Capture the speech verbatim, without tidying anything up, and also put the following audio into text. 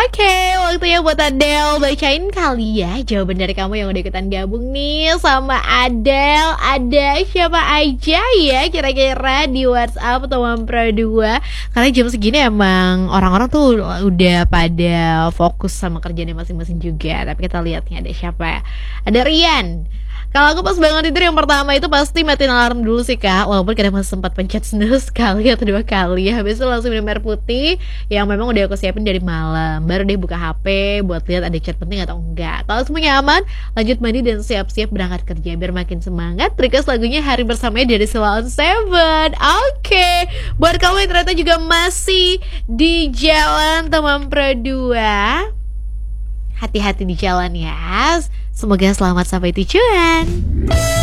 Oke, waktunya buat Adele bacain kali ya jawaban dari kamu yang udah ikutan gabung nih sama Adele. Ada siapa aja ya kira-kira di WhatsApp teman Pro dua? Karena jam segini emang orang-orang tuh udah pada fokus sama kerjaannya masing-masing juga. Tapi kita lihat nih ada siapa ya. Ada Rian. Kalau aku pas bangun tidur yang pertama itu pasti matiin alarm dulu sih kak. Walaupun kadang masih sempat pencet snooze sekali atau dua kali ya. Habis itu langsung minum air putih yang memang udah aku siapin dari malam. Baru deh buka H P buat lihat ada chat penting atau enggak. Kalau semuanya aman, lanjut mandi dan siap-siap berangkat kerja biar makin semangat. Request lagunya Hari Bersamanya dari Sheila on Seven. Oke, buat kamu yang ternyata juga masih di jalan teman Pro dua, hati-hati di jalan ya. Semoga selamat sampai tujuan.